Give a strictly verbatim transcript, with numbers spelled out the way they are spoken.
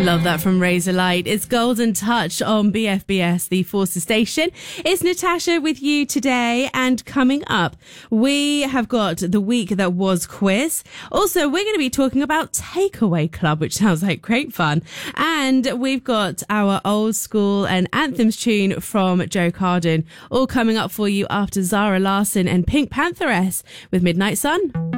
Love that from Razorlight. It's Golden Touch on B F B S, the Forces Station. It's Natasha with you today, and coming up, we have got the week that was quiz. Also, we're going to be talking about Takeaway Club, which sounds like great fun. And we've got our old school and anthems tune from Joe Carden, all coming up for you after Zara Larsson and Pink Pantheress with Midnight Sun.